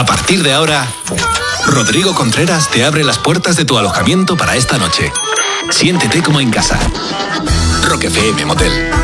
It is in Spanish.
A partir de ahora, Rodrigo Contreras te abre las puertas de tu alojamiento para esta noche. Siéntete como en casa. Rock FM Motel.